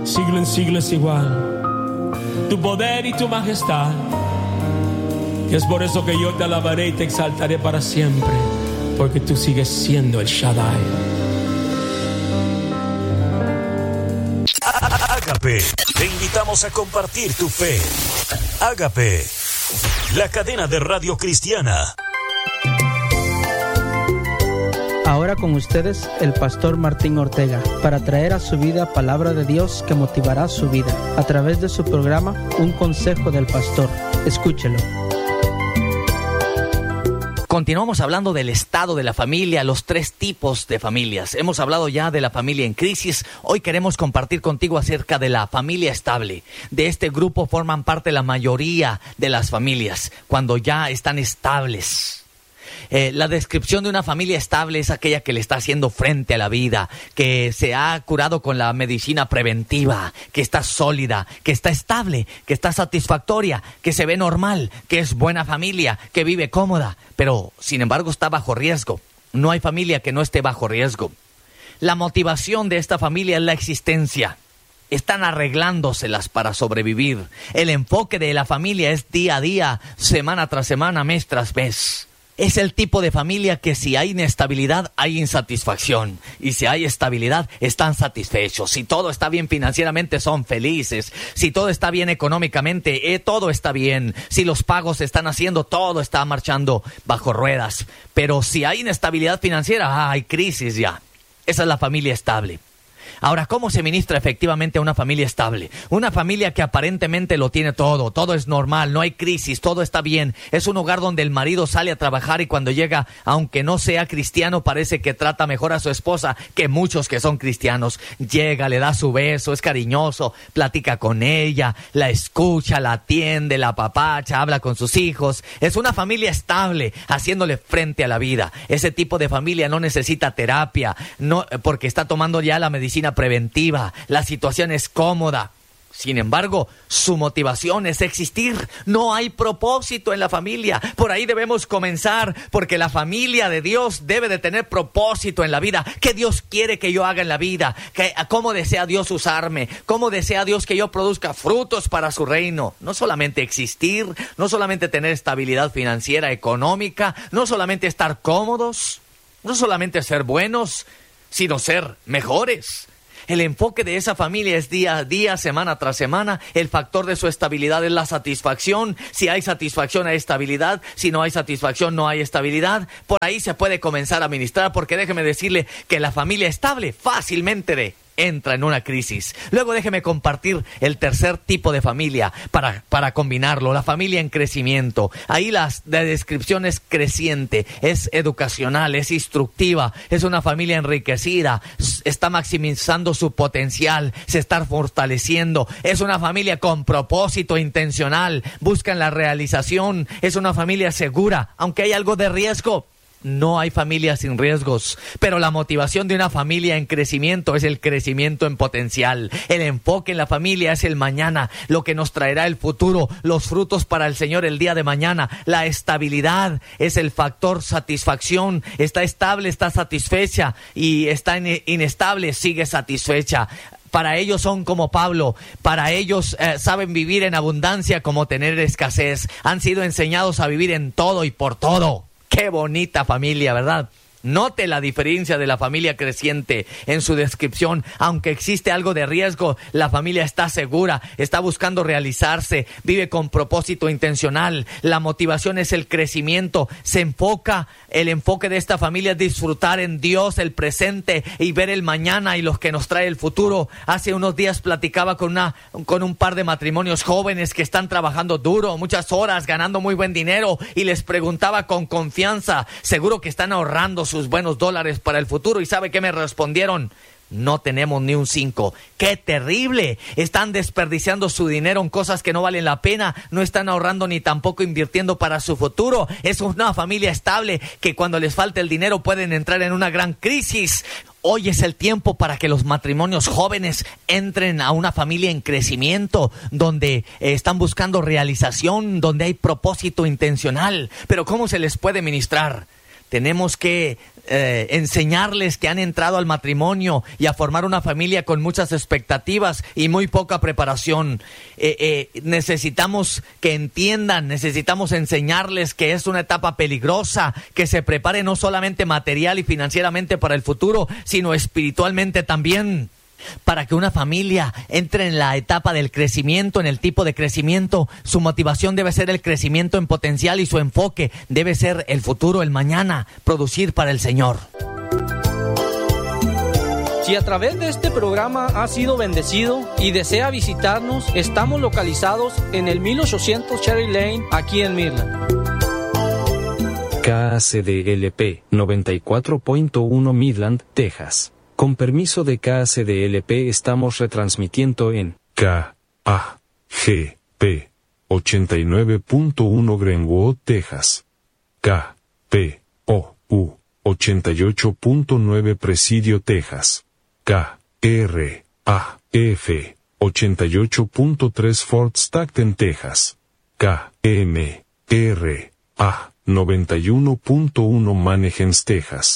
siglo en siglo es igual. Tu poder y tu majestad. Y es por eso que yo te alabaré y te exaltaré para siempre, porque tú sigues siendo el Shaddai. Ágape, te invitamos a compartir tu fe. Ágape, la cadena de radio cristiana. Ahora con ustedes el pastor Martín Ortega, para traer a su vida palabra de Dios que motivará su vida, a través de su programa Un Consejo del Pastor. Escúchelo. Continuamos hablando del estado de la familia, los 3 tipos de familias. Hemos hablado ya de la familia en crisis. Hoy queremos compartir contigo acerca de la familia estable. De este grupo forman parte la mayoría de las familias, cuando ya están estables. La descripción de una familia estable es aquella que le está haciendo frente a la vida, que se ha curado con la medicina preventiva, que está sólida, que está estable, que está satisfactoria, que se ve normal, que es buena familia, que vive cómoda, pero sin embargo está bajo riesgo. No hay familia que no esté bajo riesgo. La motivación de esta familia es la existencia. Están arreglándoselas para sobrevivir. El enfoque de la familia es día a día, semana tras semana, mes tras mes. Es el tipo de familia que si hay inestabilidad, hay insatisfacción. Y si hay estabilidad, están satisfechos. Si todo está bien financieramente, son felices. Si todo está bien económicamente, todo está bien. Si los pagos se están haciendo, todo está marchando bajo ruedas. Pero si hay inestabilidad financiera, hay crisis ya. Esa es la familia estable. Ahora, ¿cómo se ministra efectivamente a una familia estable? Una familia que aparentemente lo tiene todo, todo es normal, no hay crisis, todo está bien. Es un hogar donde el marido sale a trabajar y cuando llega, aunque no sea cristiano, parece que trata mejor a su esposa que muchos que son cristianos. Llega, le da su beso, es cariñoso, platica con ella, la escucha, la atiende, la apapacha, habla con sus hijos. Es una familia estable, haciéndole frente a la vida. Ese tipo de familia no necesita terapia, no, porque está tomando ya la medicina preventiva, la situación es cómoda. Sin embargo, su motivación es existir. No hay propósito en la familia. Por ahí debemos comenzar, porque la familia de Dios debe de tener propósito en la vida. ¿Qué Dios quiere que yo haga en la vida? ¿Cómo desea Dios usarme? ¿Cómo desea Dios que yo produzca frutos para su reino? No solamente existir, no solamente tener estabilidad financiera, económica, no solamente estar cómodos, no solamente ser buenos, sino ser mejores. El enfoque de esa familia es día a día, semana tras semana. El factor de su estabilidad es la satisfacción. Si hay satisfacción, hay estabilidad. Si no hay satisfacción, no hay estabilidad. Por ahí se puede comenzar a ministrar, porque déjeme decirle que la familia estable fácilmente entra en una crisis. Luego déjeme compartir el tercer tipo de familia para combinarlo, la familia en crecimiento. Ahí la descripción es creciente, es educacional, es instructiva, es una familia enriquecida, está maximizando su potencial, se está fortaleciendo, es una familia con propósito intencional, buscan la realización, es una familia segura, aunque hay algo de riesgo. No hay familia sin riesgos, pero la motivación de una familia en crecimiento es el crecimiento en potencial. El enfoque en la familia es el mañana, lo que nos traerá el futuro, los frutos para el Señor el día de mañana. La estabilidad es el factor satisfacción. Está estable, está satisfecha, y está inestable, sigue satisfecha. Para ellos son como Pablo, para ellos saben vivir en abundancia como tener escasez. Han sido enseñados a vivir en todo y por todo. Qué bonita familia, ¿verdad? Note la diferencia de la familia creciente en su descripción. Aunque existe algo de riesgo, la familia está segura, está buscando realizarse, vive con propósito intencional. La motivación es el crecimiento. El enfoque de esta familia es disfrutar en Dios el presente y ver el mañana y los que nos trae el futuro. Hace unos días platicaba con un par de matrimonios jóvenes que están trabajando duro, muchas horas, ganando muy buen dinero, y les preguntaba con confianza, seguro que están ahorrando sus buenos dólares para el futuro. ¿Y sabe qué me respondieron? No tenemos ni un 5. ¡Qué terrible! Están desperdiciando su dinero en cosas que no valen la pena. No están ahorrando ni tampoco invirtiendo para su futuro. Es una familia estable que cuando les falte el dinero pueden entrar en una gran crisis. Hoy es el tiempo para que los matrimonios jóvenes entren a una familia en crecimiento, donde están buscando realización, donde hay propósito intencional. Pero ¿cómo se les puede ministrar? tenemos que enseñarles que han entrado al matrimonio y a formar una familia con muchas expectativas y muy poca preparación. Necesitamos que entiendan, necesitamos enseñarles que es una etapa peligrosa, que se prepare no solamente material y financieramente para el futuro, sino espiritualmente también. Para que una familia entre en la etapa del crecimiento, en el tipo de crecimiento, su motivación debe ser el crecimiento en potencial y su enfoque debe ser el futuro, el mañana, producir para el Señor. Si a través de este programa ha sido bendecido y desea visitarnos, estamos localizados en el 1800 Cherry Lane, aquí en Midland. KACDLP 94.1 Midland, Texas. Con permiso de KACDLP estamos retransmitiendo en KAGP 89.1 Greenwood, Texas. KPOU 88.9 Presidio, Texas. KRAF 88.3 Fort Stockton, Texas. KMRA 91.1 Manheim, Texas.